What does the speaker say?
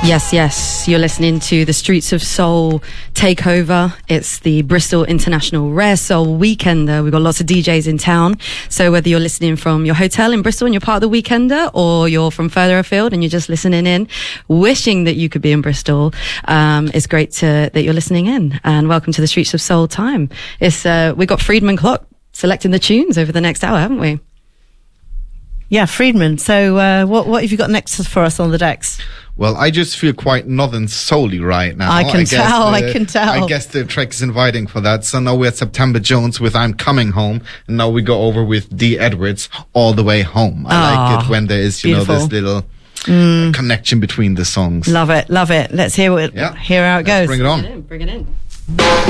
Yes. You're listening to the Streets of Soul takeover. It's the Bristol International Rare Soul Weekender. We've got lots of DJs in town. So whether you're listening from your hotel in Bristol and you're part of the Weekender, or you're from further afield and you're just listening in, wishing that you could be in Bristol, it's great that you're listening in. And welcome to the Streets of Soul time. We got Friedman Clock selecting the tunes over the next hour, haven't we? Yeah, Friedman. So what have you got next for us on the decks? Well, I just feel quite Northern Soul-y right now. I can tell. I guess the track is inviting for that. So now we're at September Jones with I'm Coming Home. And now we go over with Dee Edwards, All the Way Home. I like it when there is, beautiful. This little connection between the songs. Love it. Let's hear how it goes. Bring it on. Bring it in.